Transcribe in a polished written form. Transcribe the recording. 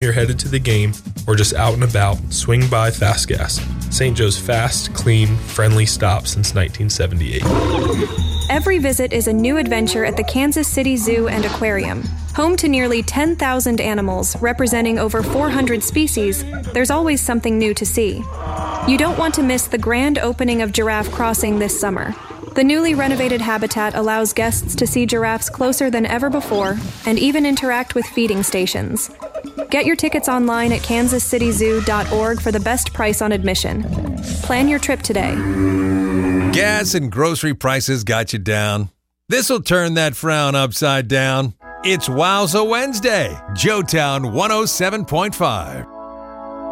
you're headed to the game or just out and about, swing by Fast Gas, St. Joe's fast, clean, friendly stop since 1978. Every visit is a new adventure at the Kansas City Zoo and Aquarium. Home to nearly 10,000 animals representing over 400 species, there's always something new to see. You don't want to miss the grand opening of Giraffe Crossing this summer. The newly renovated habitat allows guests to see giraffes closer than ever before and even interact with feeding stations. Get your tickets online at kansascityzoo.org for the best price on admission. Plan your trip today. Gas and grocery prices got you down. This'll turn that frown upside down. It's Wowza Wednesday, Joetown 107.5.